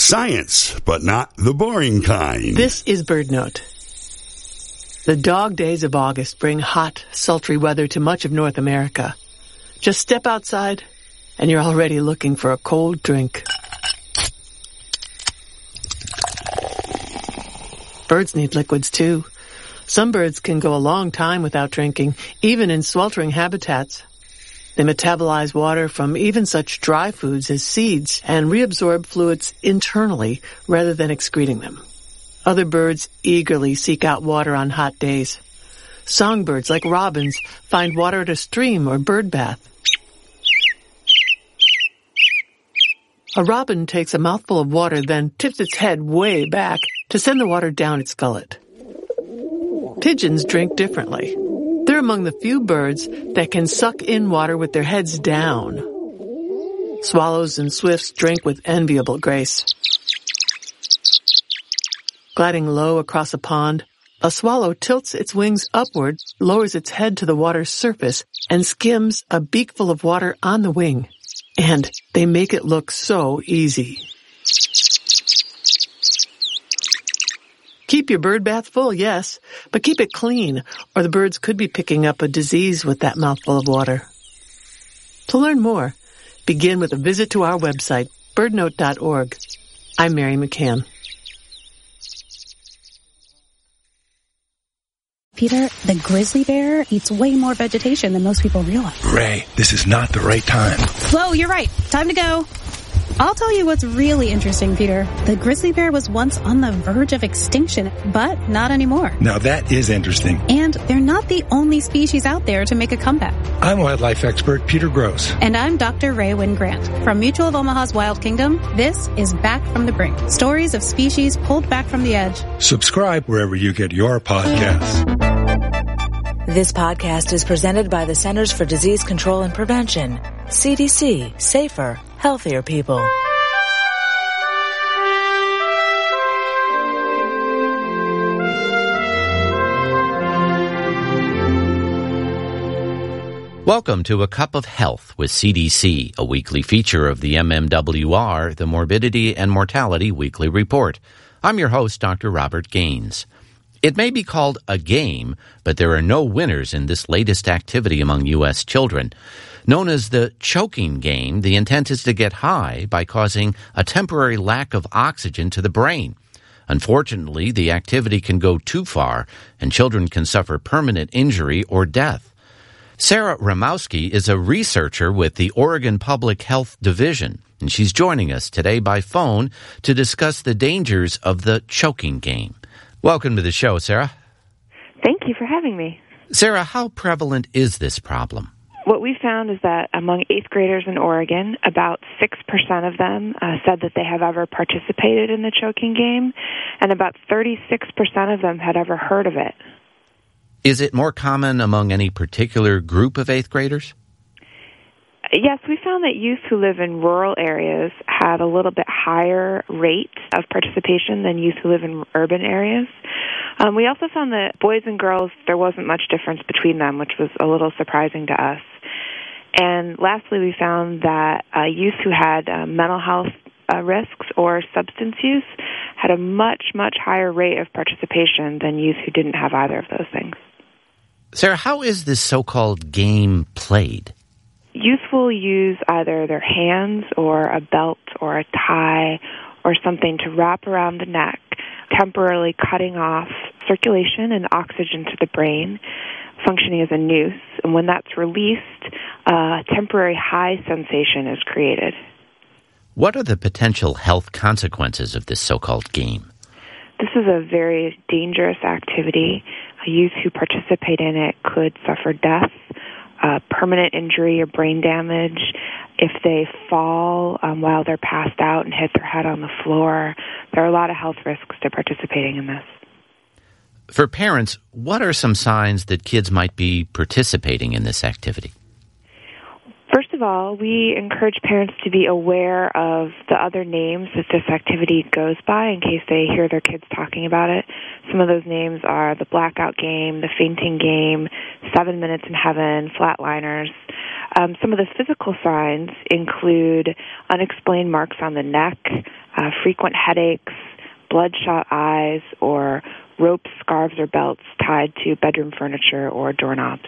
Science, but not the boring kind. This is BirdNote. The dog days of August bring hot, sultry weather to much of North America. Just step outside, and you're already looking for a cold drink. Birds need liquids, too. Some birds can go a long time without drinking, even in sweltering habitats. They metabolize water from even such dry foods as seeds and reabsorb fluids internally rather than excreting them. Other birds eagerly seek out water on hot days. Songbirds, like robins, find water at a stream or bird bath. A robin takes a mouthful of water, then tips its head way back to send the water down its gullet. Pigeons drink differently. They're among the few birds that can suck in water with their heads down. Swallows and swifts drink with enviable grace. Gliding low across a pond, a swallow tilts its wings upward, lowers its head to the water's surface, and skims a beakful of water on the wing. And they make it look so easy. Keep your bird bath full, yes, but keep it clean, or the birds could be picking up a disease with that mouthful of water. To learn more, begin with a visit to our website, birdnote.org. I'm Mary McCann. Peter, the grizzly bear eats way more vegetation than most people realize. Ray, this is not the right time. Whoa, you're right. Time to go. I'll tell you what's really interesting, Peter. The grizzly bear was once on the verge of extinction, but not anymore. Now that is interesting. And they're not the only species out there to make a comeback. I'm wildlife expert Peter Gross. And I'm Dr. Ray Wynn Grant. From Mutual of Omaha's Wild Kingdom, this is Back from the Brink. Stories of species pulled back from the edge. Subscribe wherever you get your podcasts. This podcast is presented by the Centers for Disease Control and Prevention. CDC. Safer, healthier people. Welcome to A Cup of Health with CDC, a weekly feature of the MMWR, the Morbidity and Mortality Weekly Report. I'm your host, Dr. Robert Gaines. It may be called a game, but there are no winners in this latest activity among U.S. children. Known as the choking game, the intent is to get high by causing a temporary lack of oxygen to the brain. Unfortunately, the activity can go too far, and children can suffer permanent injury or death. Sarah Ramowski is a researcher with the Oregon Public Health Division, and she's joining us today by phone to discuss the dangers of the choking game. Welcome to the show, Sarah. Thank you for having me. Sarah, how prevalent is this problem? What we found is that among 8th graders in Oregon, about 6% of them said that they have ever participated in the choking game, and about 36% of them had ever heard of it. Is it more common among any particular group of 8th graders? Yes, we found that youth who live in rural areas had a little bit higher rate of participation than youth who live in urban areas. We also found that boys and girls, there wasn't much difference between them, which was a little surprising to us. And lastly, we found that youth who had mental health risks or substance use had a much, much higher rate of participation than youth who didn't have either of those things. Sarah, how is this so-called game played? Youth will use either their hands or a belt or a tie or something to wrap around the neck, temporarily cutting off circulation and oxygen to the brain, functioning as a noose. And when that's released, a temporary high sensation is created. What are the potential health consequences of this so-called game? This is a very dangerous activity. Youth who participate in it could suffer death, permanent injury or brain damage. If they fall while they're passed out and hit their head on the floor, there are a lot of health risks to participating in this. For parents, what are some signs that kids might be participating in this activity? First of all, we encourage parents to be aware of the other names that this activity goes by in case they hear their kids talking about it. Some of those names are the blackout game, the fainting game, 7 Minutes in Heaven, flatliners. Some of the physical signs include unexplained marks on the neck, frequent headaches, bloodshot eyes, or ropes, scarves, or belts tied to bedroom furniture or doorknobs.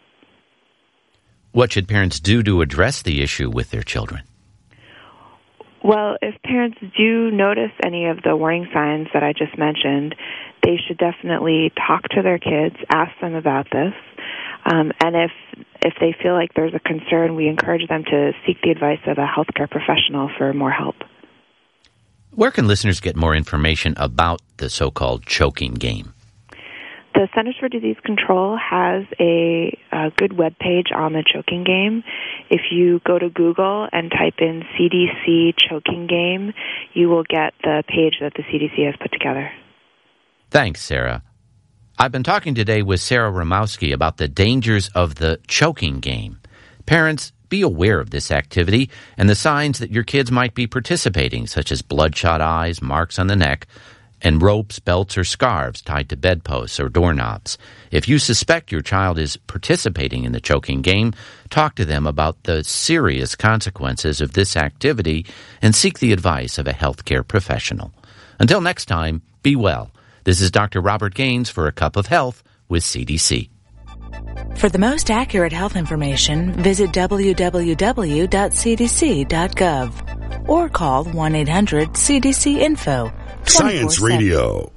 What should parents do to address the issue with their children? Well, if parents do notice any of the warning signs that I just mentioned, they should definitely talk to their kids, ask them about this, and if they feel like there's a concern, we encourage them to seek the advice of a healthcare professional for more help. Where can listeners get more information about the so-called choking game? The Centers for Disease Control has a good webpage on the choking game. If you go to Google and type in CDC choking game, you will get the page that the CDC has put together. Thanks, Sarah. I've been talking today with Sarah Romowski about the dangers of the choking game. Parents, be aware of this activity and the signs that your kids might be participating, such as bloodshot eyes, marks on the neck, and ropes, belts, or scarves tied to bedposts or doorknobs. If you suspect your child is participating in the choking game, talk to them about the serious consequences of this activity and seek the advice of a healthcare professional. Until next time, be well. This is Dr. Robert Gaines for A Cup of Health with CDC. For the most accurate health information, visit www.cdc.gov or call 1-800-CDC-INFO. Science Radio.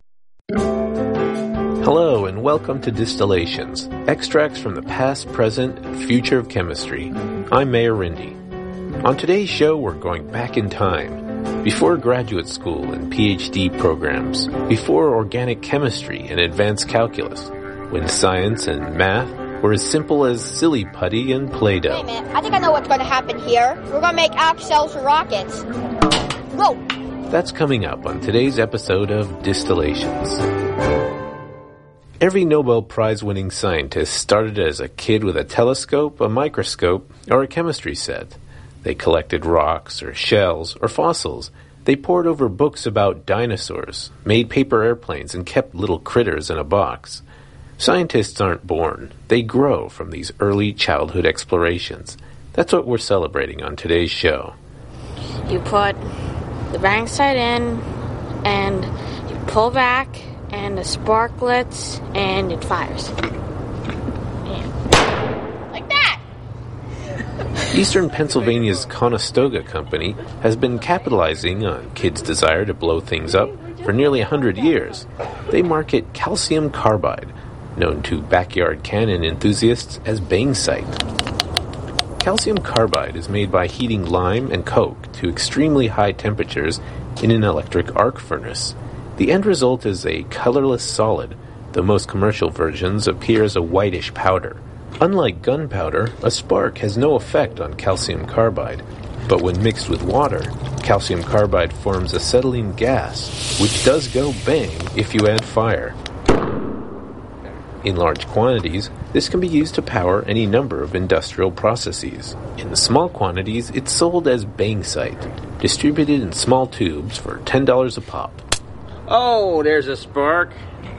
Hello and welcome to Distillations, extracts from the past, present, and future of chemistry. I'm Mayor Rindy. On today's show, we're going back in time, before graduate school and PhD programs, before organic chemistry and advanced calculus, when science and math were as simple as silly putty and Play-Doh. Wait a minute, I think I know what's going to happen here. We're going to make arc cells for rockets. Whoa! That's coming up on today's episode of Distillations. Every Nobel Prize-winning scientist started as a kid with a telescope, a microscope, or a chemistry set. They collected rocks or shells or fossils. They pored over books about dinosaurs, made paper airplanes, and kept little critters in a box. Scientists aren't born. They grow from these early childhood explorations. That's what we're celebrating on today's show. You put the bang sight in, and you pull back, and the sparklets, and it fires. Like that! Eastern Pennsylvania's Conestoga Company has been capitalizing on kids' desire to blow things up for nearly 100 years. They market calcium carbide, known to backyard cannon enthusiasts as bang sight. Calcium carbide is made by heating lime and coke to extremely high temperatures in an electric arc furnace. The end result is a colorless solid, though most commercial versions appear as a whitish powder. Unlike gunpowder, a spark has no effect on calcium carbide, but when mixed with water, calcium carbide forms acetylene gas, which does go bang if you add fire. In large quantities, this can be used to power any number of industrial processes. In small quantities, it's sold as bang sight, distributed in small tubes for $10 a pop. Oh, there's a spark.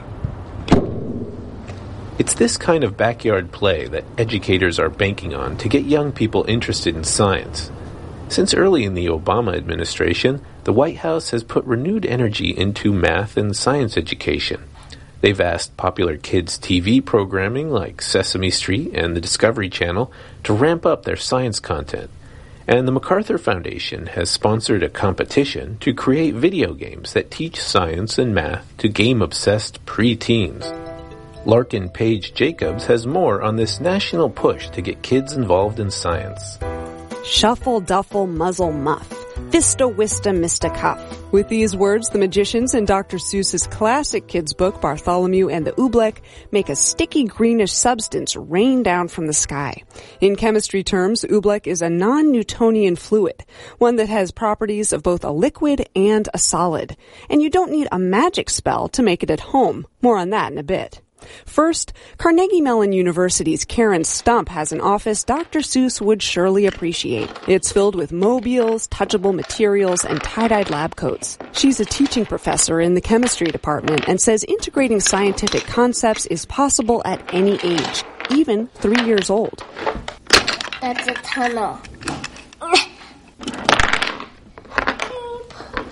It's this kind of backyard play that educators are banking on to get young people interested in science. Since early in the Obama administration, the White House has put renewed energy into math and science education. They've asked popular kids' TV programming like Sesame Street and the Discovery Channel to ramp up their science content. And the MacArthur Foundation has sponsored a competition to create video games that teach science and math to game-obsessed preteens. Larkin Page Jacobs has more on this national push to get kids involved in science. Shuffle, duffle, muzzle, muff. Vista, wista, mista, cuff. With these words, the magicians in Dr. Seuss's classic kids' book, Bartholomew and the Oobleck, make a sticky greenish substance rain down from the sky. In chemistry terms, Oobleck is a non-Newtonian fluid, one that has properties of both a liquid and a solid. And you don't need a magic spell to make it at home. More on that in a bit. First, Carnegie Mellon University's Karen Stump has an office Dr. Seuss would surely appreciate. It's filled with mobiles, touchable materials, and tie-dyed lab coats. She's a teaching professor in the chemistry department and says integrating scientific concepts is possible at any age, even 3 years old. That's a tunnel.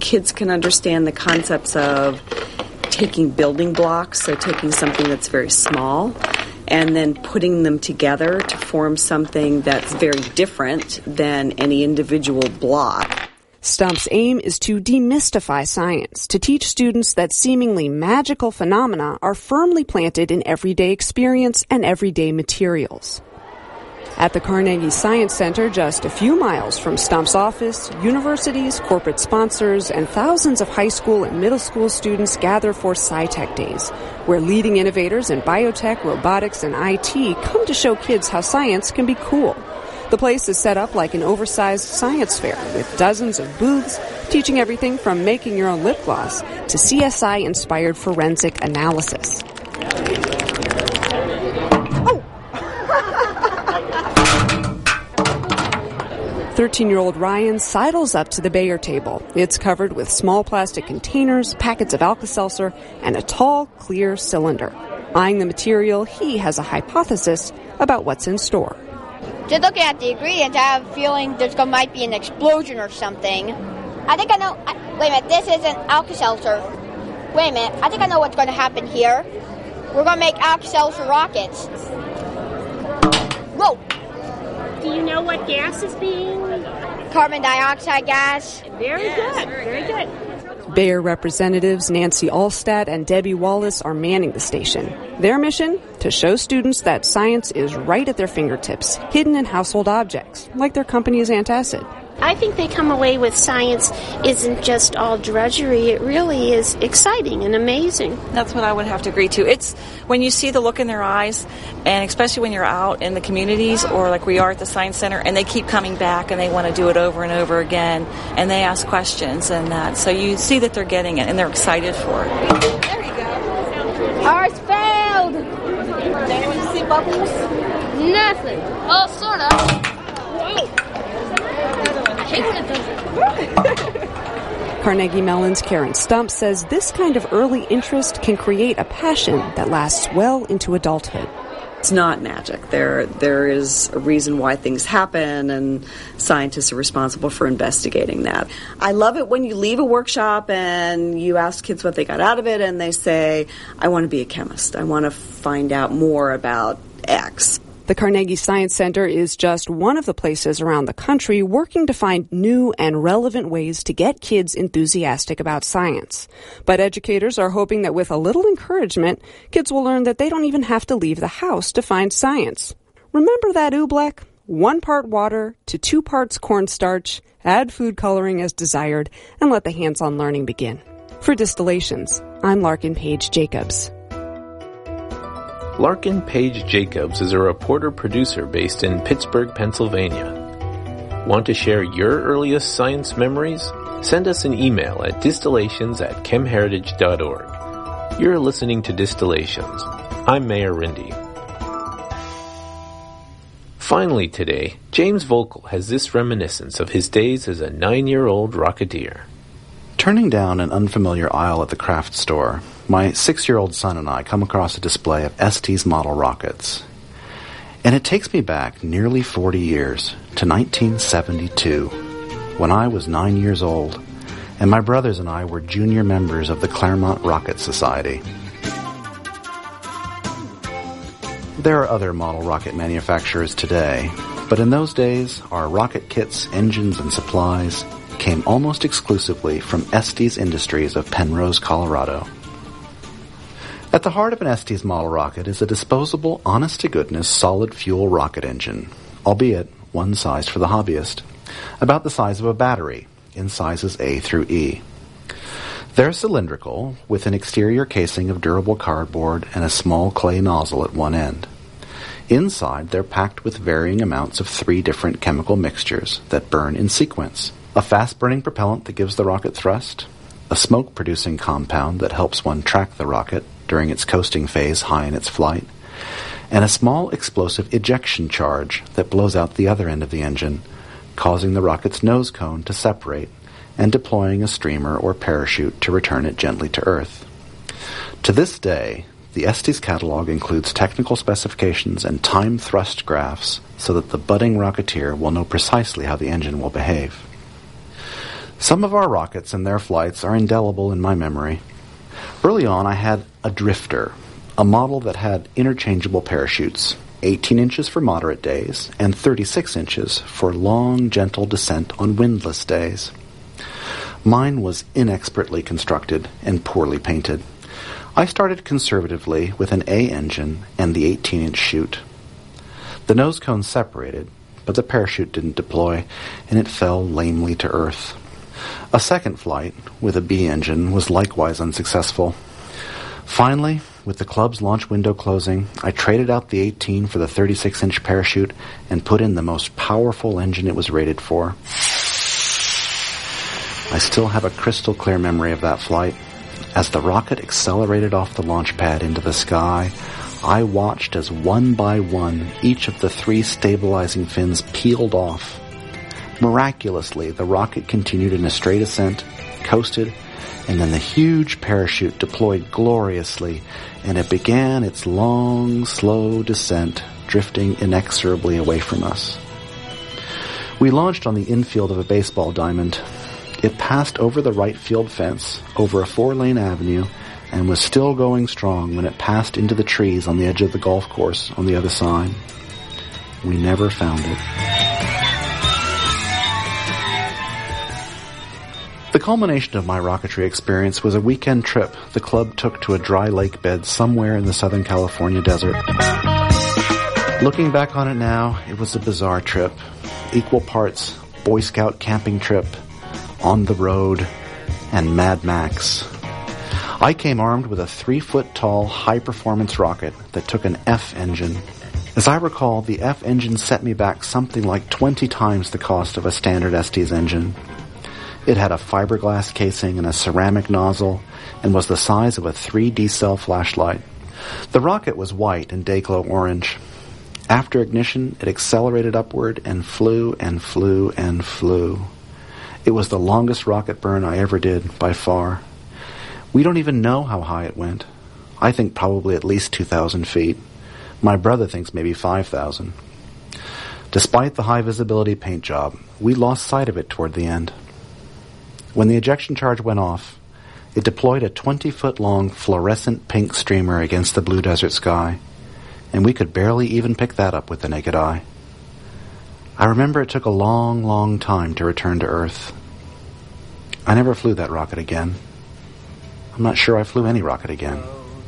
kids can understand the concepts of taking building blocks, so taking something that's very small and then putting them together to form something that's very different than any individual block. STUMP's aim is to demystify science, to teach students that seemingly magical phenomena are firmly planted in everyday experience and everyday materials. At the Carnegie Science Center, just a few miles from STUMP's office, universities, corporate sponsors, and thousands of high school and middle school students gather for SciTech Days, where leading innovators in biotech, robotics, and IT come to show kids how science can be cool. The place is set up like an oversized science fair with dozens of booths teaching everything from making your own lip gloss to CSI-inspired forensic analysis. 13-year-old Ryan sidles up to the Bayer table. It's covered with small plastic containers, packets of Alka-Seltzer, and a tall, clear cylinder. Eyeing the material, he has a hypothesis about what's in store. Just looking at the ingredients, I have a feeling there might be an explosion or something. I think I know. Wait a minute, this isn't Alka-Seltzer. Wait a minute, I think I know what's going to happen here. We're going to make Alka-Seltzer rockets. Whoa! Do you know what gas is being? Carbon dioxide gas. Very good, very good. Bayer representatives Nancy Allstat and Debbie Wallace are manning the station. Their mission? To show students that science is right at their fingertips, hidden in household objects, like their company's antacid. I think they come away with science isn't just all drudgery. It really is exciting and amazing. That's what I would have to agree to. It's when you see the look in their eyes, and especially when you're out in the communities or like we are at the Science Center, and they keep coming back and they want to do it over and over again, and they ask questions and that. So you see that they're getting it and they're excited for it. There you go. Ours failed. Did you see bubbles? Nothing. Oh, sort of. Carnegie Mellon's Karen Stump says this kind of early interest can create a passion that lasts well into adulthood. It's not magic. There is a reason why things happen, and scientists are responsible for investigating that. I love it when you leave a workshop and you ask kids what they got out of it, and they say, I want to be a chemist. I want to find out more about X. The Carnegie Science Center is just one of the places around the country working to find new and relevant ways to get kids enthusiastic about science. But educators are hoping that with a little encouragement, kids will learn that they don't even have to leave the house to find science. Remember that oobleck? 1 part water to 2 parts cornstarch, add food coloring as desired, and let the hands-on learning begin. For Distillations, I'm Larkin Page Jacobs. Larkin Page Jacobs is a reporter-producer based in Pittsburgh, Pennsylvania. Want to share your earliest science memories? Send us an email at distillations@chemheritage.org. You're listening to Distillations. I'm Mayor Rindy. Finally today, James Volkel has this reminiscence of his days as a 9-year-old rocketeer. Turning down an unfamiliar aisle at the craft store, my 6-year-old son and I come across a display of ST's model rockets. And it takes me back nearly 40 years to 1972, when I was 9 years old, and my brothers and I were junior members of the Claremont Rocket Society. There are other model rocket manufacturers today, but in those days, our rocket kits, engines, and supplies came almost exclusively from Estes Industries of Penrose, Colorado. At the heart of an Estes model rocket is a disposable, honest-to-goodness, solid-fuel rocket engine, albeit one sized for the hobbyist, about the size of a battery, in sizes A through E. They're cylindrical, with an exterior casing of durable cardboard and a small clay nozzle at one end. Inside, they're packed with varying amounts of 3 different chemical mixtures that burn in sequence. A fast-burning propellant that gives the rocket thrust, a smoke-producing compound that helps one track the rocket during its coasting phase high in its flight, and a small explosive ejection charge that blows out the other end of the engine, causing the rocket's nose cone to separate and deploying a streamer or parachute to return it gently to Earth. To this day, the Estes catalog includes technical specifications and time thrust graphs so that the budding rocketeer will know precisely how the engine will behave. Some of our rockets and their flights are indelible in my memory. Early on, I had a Drifter, a model that had interchangeable parachutes, 18 inches for moderate days and 36 inches for long, gentle descent on windless days. Mine was inexpertly constructed and poorly painted. I started conservatively with an A engine and the 18-inch chute. The nose cone separated, but the parachute didn't deploy, and it fell lamely to earth. A second flight, with a B engine, was likewise unsuccessful. Finally, with the club's launch window closing, I traded out the 18 for the 36-inch parachute and put in the most powerful engine it was rated for. I still have a crystal clear memory of that flight. As the rocket accelerated off the launch pad into the sky, I watched as one by one each of the 3 stabilizing fins peeled off. Miraculously, the rocket continued in a straight ascent, coasted, and then the huge parachute deployed gloriously, and it began its long, slow descent, drifting inexorably away from us. We launched on the infield of a baseball diamond. It passed over the right field fence, over a 4-lane avenue, and was still going strong when it passed into the trees on the edge of the golf course on the other side. We never found it. The culmination of my rocketry experience was a weekend trip the club took to a dry lake bed somewhere in the Southern California desert. Looking back on it now, it was a bizarre trip. Equal parts Boy Scout camping trip, on the road, and Mad Max. I came armed with a 3-foot-tall, high-performance rocket that took an F engine. As I recall, the F engine set me back something like 20 times the cost of a standard Estes engine. It had a fiberglass casing and a ceramic nozzle, and was the size of a 3D cell flashlight. The rocket was white and day-glow orange. After ignition, it accelerated upward and flew and flew and flew. It was the longest rocket burn I ever did, by far. We don't even know how high it went. I think probably at least 2,000 feet. My brother thinks maybe 5,000. Despite the high visibility paint job, we lost sight of it toward the end. When the ejection charge went off, it deployed a 20-foot-long fluorescent pink streamer against the blue desert sky, and we could barely even pick that up with the naked eye. I remember it took a long, long time to return to Earth. I never flew that rocket again. I'm not sure I flew any rocket again.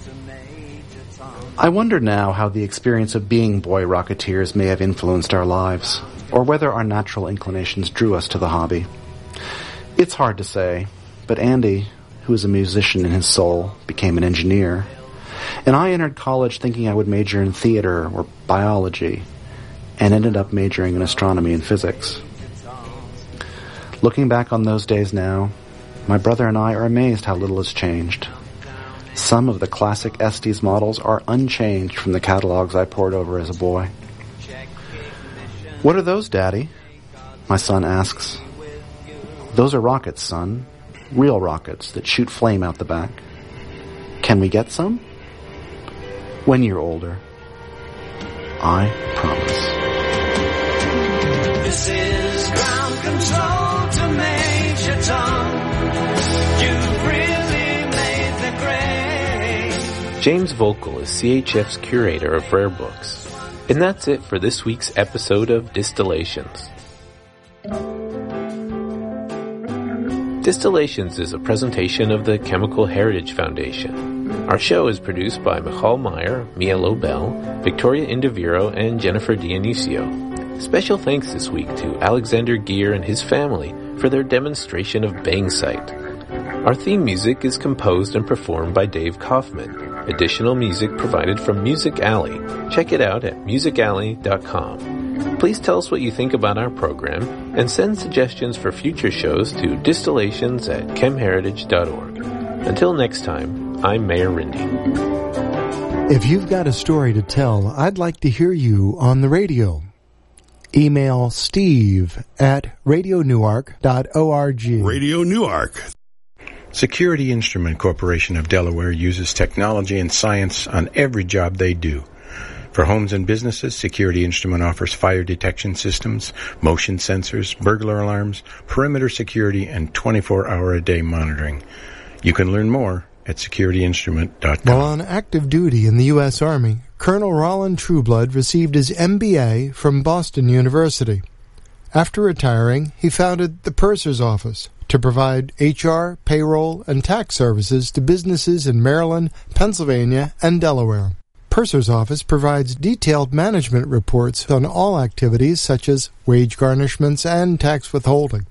I wonder now how the experience of being boy rocketeers may have influenced our lives, or whether our natural inclinations drew us to the hobby. It's hard to say, but Andy, who is a musician in his soul, became an engineer, and I entered college thinking I would major in theater or biology, and ended up majoring in astronomy and physics. Looking back on those days now, my brother and I are amazed how little has changed. Some of the classic Estes models are unchanged from the catalogs I pored over as a boy. "What are those, Daddy?" my son asks. "Those are rockets, son. Real rockets that shoot flame out the back. Can we get some?" "When you're older." I promise. This is ground control to Major Tom. You've really made the grade. James Voelkel is CHF's curator of rare books. And that's it for this week's episode of Distillations. Distillations is a presentation of the Chemical Heritage Foundation. Our show is produced by Michal Meyer, Mia Lobel, Victoria Indoviro, and Jennifer Dionisio. Special thanks this week to Alexander Gear and his family for their demonstration of Bang Sight. Our theme music is composed and performed by Dave Kaufman. Additional music provided from Music Alley. Check it out at musicalley.com. Please tell us what you think about our program and send suggestions for future shows to distillations@chemheritage.org. Until next time, I'm Mayor Rindy. If you've got a story to tell, I'd like to hear you on the radio. Email steve@radionewark.org. Radio Newark. Security Instrument Corporation of Delaware uses technology and science on every job they do. For homes and businesses, Security Instrument offers fire detection systems, motion sensors, burglar alarms, perimeter security, and 24-hour-a-day monitoring. You can learn more at securityinstrument.com. While on active duty in the U.S. Army, Colonel Roland Trueblood received his MBA from Boston University. After retiring, he founded the Purser's Office to provide HR, payroll, and tax services to businesses in Maryland, Pennsylvania, and Delaware. Purser's Office provides detailed management reports on all activities such as wage garnishments and tax withholding.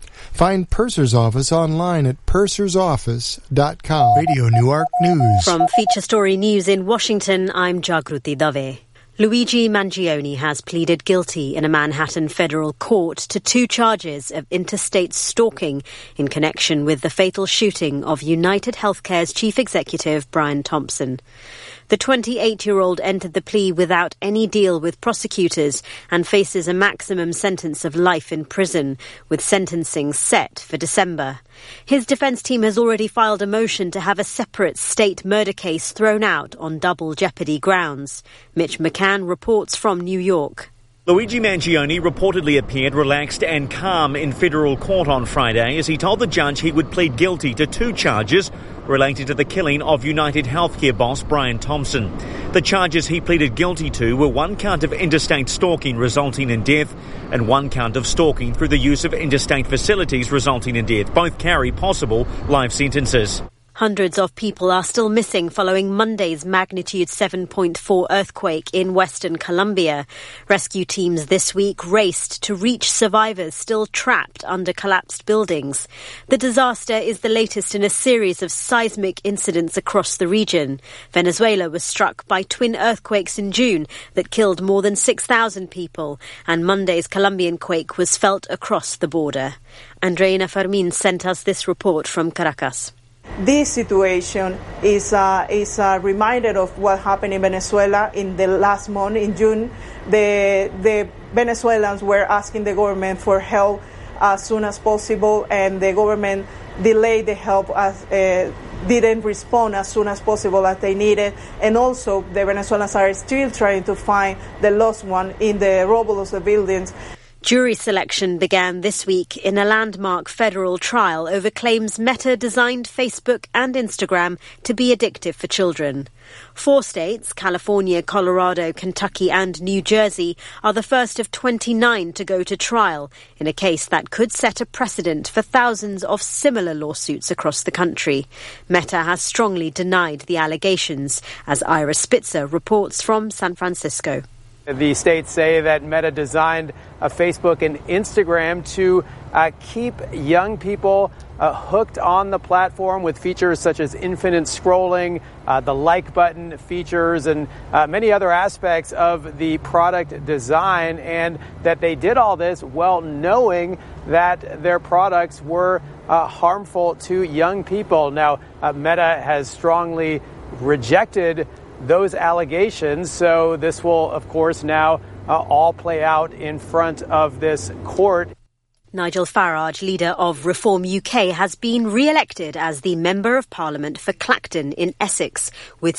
Find Purser's Office online at pursersoffice.com. Radio Newark News. From Feature Story News in Washington, I'm Jagruti Dave. Luigi Mangione has pleaded guilty in a Manhattan federal court to 2 charges of interstate stalking in connection with the fatal shooting of United Healthcare's chief executive, Brian Thompson. The 28-year-old entered the plea without any deal with prosecutors and faces a maximum sentence of life in prison, with sentencing set for December. His defense team has already filed a motion to have a separate state murder case thrown out on double jeopardy grounds. Mitch McCann reports from New York. Luigi Mangione reportedly appeared relaxed and calm in federal court on Friday as he told the judge he would plead guilty to 2 charges related to the killing of United Healthcare boss Brian Thompson. The charges he pleaded guilty to were 1 count of interstate stalking resulting in death and 1 count of stalking through the use of interstate facilities resulting in death. Both carry possible life sentences. Hundreds of people are still missing following Monday's magnitude 7.4 earthquake in Western Colombia. Rescue teams this week raced to reach survivors still trapped under collapsed buildings. The disaster is the latest in a series of seismic incidents across the region. Venezuela was struck by twin earthquakes in June that killed more than 6,000 people, and Monday's Colombian quake was felt across the border. Andreina Fermin sent us this report from Caracas. This situation is a reminder of what happened in Venezuela in the last month, in June. The Venezuelans were asking the government for help as soon as possible, and the government delayed the help, didn't respond as soon as possible as they needed. And also, the Venezuelans are still trying to find the lost one in the rubble of the buildings. Jury selection began this week in a landmark federal trial over claims Meta designed Facebook and Instagram to be addictive for children. 4 states, California, Colorado, Kentucky and New Jersey, are the first of 29 to go to trial in a case that could set a precedent for thousands of similar lawsuits across the country. Meta has strongly denied the allegations, as Ira Spitzer reports from San Francisco. The states say that Meta designed Facebook and Instagram to keep young people hooked on the platform with features such as infinite scrolling, the like button features, and many other aspects of the product design, and that they did all this well knowing that their products were harmful to young people. Now, Meta has strongly rejected those allegations, so this will, of course, now all play out in front of this court. Nigel Farage, leader of Reform UK, has been re-elected as the Member of Parliament for Clacton in Essex, with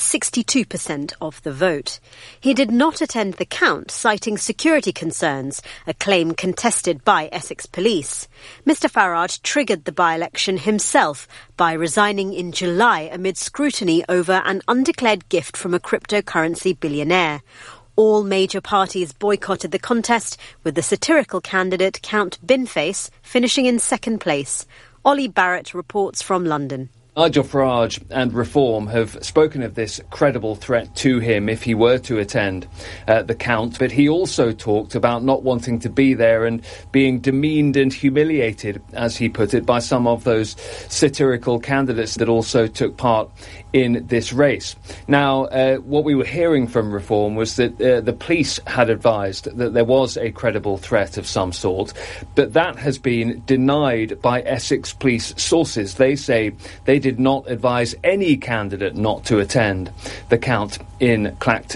62% of the vote. He did not attend the count, citing security concerns, a claim contested by Essex Police. Mr Farage triggered the by-election himself by resigning in July amid scrutiny over an undeclared gift from a cryptocurrency billionaire. All major parties boycotted the contest, with the satirical candidate Count Binface finishing in second place. Ollie Barrett reports from London. Nigel Farage and Reform have spoken of this credible threat to him if he were to attend the count, but he also talked about not wanting to be there and being demeaned and humiliated, as he put it, by some of those satirical candidates that also took part in this race. Now, what we were hearing from Reform was that the police had advised that there was a credible threat of some sort, but that has been denied by Essex Police sources. They say they did not advise any candidate not to attend the count in Clacton.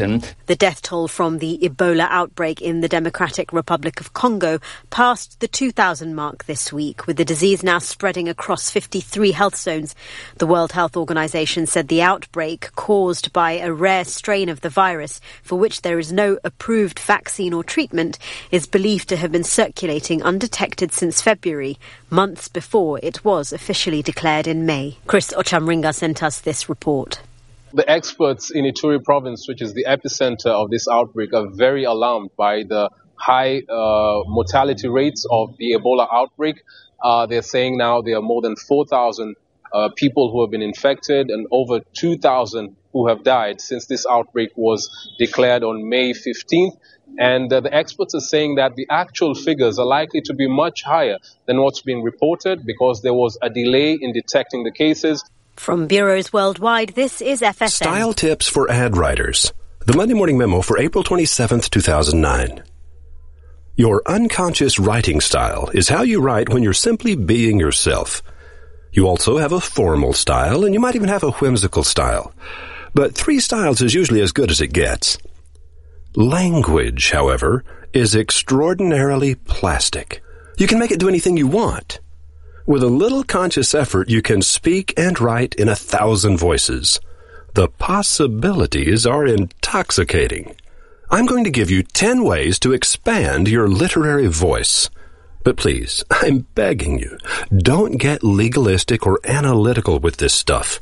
The death toll from the Ebola outbreak in the Democratic Republic of Congo passed the 2,000 mark this week, with the disease now spreading across 53 health zones. The World Health Organization said the outbreak, caused by a rare strain of the virus for which there is no approved vaccine or treatment, is believed to have been circulating undetected since February, months before it was officially declared in May. Chris Ochamringa sent us this report. The experts in Ituri province, which is the epicenter of this outbreak, are very alarmed by the high mortality rates of the Ebola outbreak. They're saying now there are more than 4,000 people who have been infected and over 2,000 who have died since this outbreak was declared on May 15th. And the experts are saying that the actual figures are likely to be much higher than what's been reported because there was a delay in detecting the cases. From bureaus worldwide, this is FSN. Style tips for ad writers. The Monday Morning Memo for April 27th, 2009. Your unconscious writing style is how you write when you're simply being yourself. You also have a formal style, and you might even have a whimsical style. But 3 styles is usually as good as it gets. Language, however, is extraordinarily plastic. You can make it do anything you want. With a little conscious effort, you can speak and write in 1,000 voices. The possibilities are intoxicating. I'm going to give you 10 ways to expand your literary voice. But please, I'm begging you, don't get legalistic or analytical with this stuff.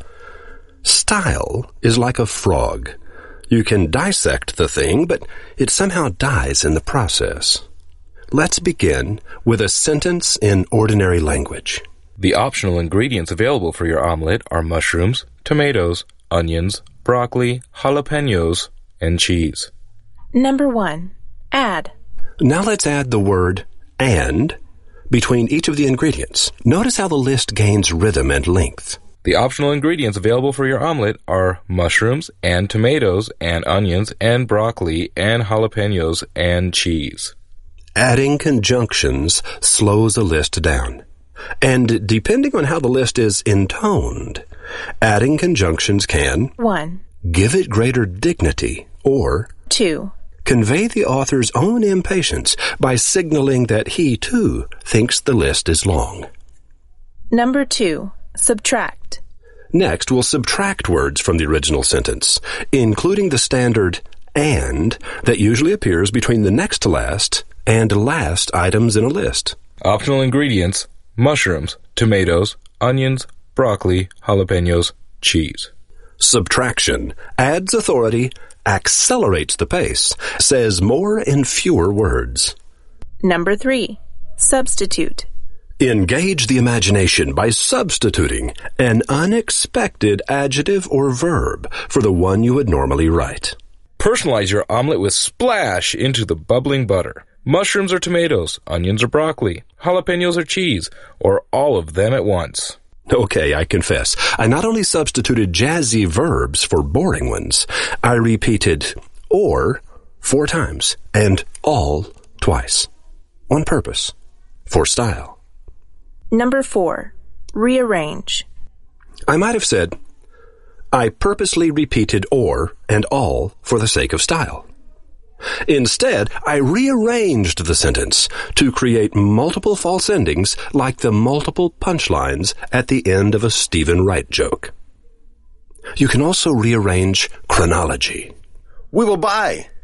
Style is like a frog. You can dissect the thing, but it somehow dies in the process. Let's begin with a sentence in ordinary language. The optional ingredients available for your omelet are mushrooms, tomatoes, onions, broccoli, jalapenos, and cheese. Number 1. Add. Now let's add the word and between each of the ingredients. Notice how the list gains rhythm and length. The optional ingredients available for your omelet are mushrooms and tomatoes and onions and broccoli and jalapenos and cheese. Adding conjunctions slows a list down. And depending on how the list is intoned, adding conjunctions can 1. Give it greater dignity, or 2. Convey the author's own impatience by signaling that he, too, thinks the list is long. Number 2. Subtract. Next, we'll subtract words from the original sentence, including the standard and that usually appears between the next to last and last items in a list. Optional ingredients: mushrooms, tomatoes, onions, broccoli, jalapenos, cheese. Subtraction adds authority, accelerates the pace, says more in fewer words. Number 3. Substitute. Engage the imagination by substituting an unexpected adjective or verb for the one you would normally write. Personalize your omelet with splash into the bubbling butter. Mushrooms or tomatoes, onions or broccoli, jalapenos or cheese, or all of them at once. Okay, I confess. I not only substituted jazzy verbs for boring ones, I repeated or 4 times and all twice. On purpose. For style. Number 4. Rearrange. I might have said, I purposely repeated or and all for the sake of style. Instead, I rearranged the sentence to create multiple false endings like the multiple punchlines at the end of a Stephen Wright joke. You can also rearrange chronology. We will buy